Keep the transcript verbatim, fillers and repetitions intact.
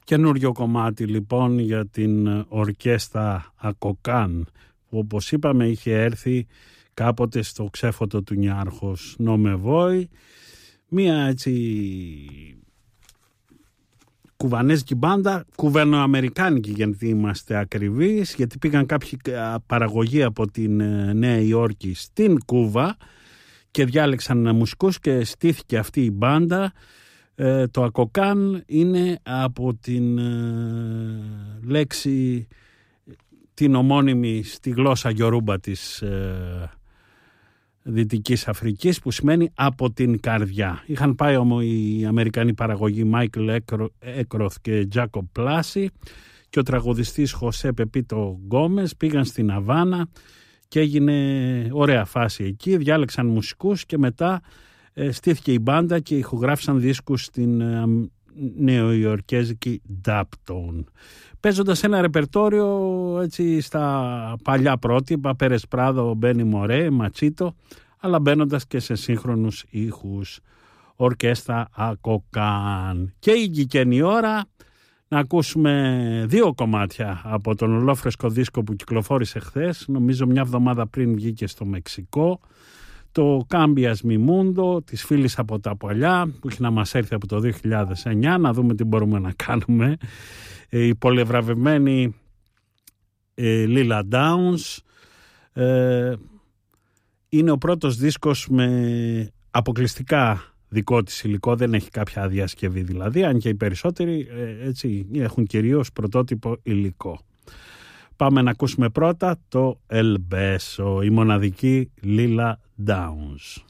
Καινούριο κομμάτι λοιπόν για την ορκέστα Ακοκάν, που όπως είπαμε είχε έρθει κάποτε στο ξέφωτο του Νιάρχος Νομεβόη, μία έτσι κουβανέζικη μπάντα, κουβενοαμερικάνικη γιατί είμαστε ακριβείς, γιατί πήγαν κάποιοι παραγωγοί από την Νέα Υόρκη στην Κούβα και διάλεξαν μουσικούς και στήθηκε αυτή η μπάντα. Ε, το Ακοκάν είναι από την ε, λέξη την ομώνυμη στη γλώσσα Γιορούμπα της ε, Δυτικής Αφρικής, που σημαίνει από την καρδιά. Είχαν πάει όμως οι Αμερικανοί παραγωγοί Μάικλ Έκροθ και Τζάκοπ Πλάση και ο τραγουδιστής Χωσέ Πεπίτο Γκόμες πήγαν στην Αβάνα και έγινε ωραία φάση εκεί, διάλεξαν μουσικούς και μετά ε, στήθηκε η μπάντα και ηχογράφησαν δίσκους στην ε, νεοϊορκέζικη Daptone, παίζοντας ένα ρεπερτόριο έτσι στα παλιά πρότυπα, Πέρες Πράδο, Μπένι Μορέ, Ματσίτο, αλλά μπαίνοντας και σε σύγχρονους ήχους. Ορκέστα Ακοκάν. Και ήγηκε η ώρα να ακούσουμε δύο κομμάτια από τον ολόφρεσκο δίσκο που κυκλοφόρησε χθες, νομίζω μια εβδομάδα πριν βγήκε στο Μεξικό, το Κάμπιας Μιμούντο της φίλης από τα παλιά, που έχει να μας έρθει από το δύο χιλιάδες εννιά, να δούμε τι μπορούμε να κάνουμε. Η πολυευραβευμένη ε, Λίλα Ντάουνς ε, είναι ο πρώτος δίσκος με αποκλειστικά δικό της υλικό, δεν έχει κάποια διασκευή δηλαδή, αν και οι περισσότεροι ε, έτσι, έχουν κυρίως πρωτότυπο υλικό. Πάμε να ακούσουμε πρώτα το El Beso, η μοναδική Λίλα Ντάουνς.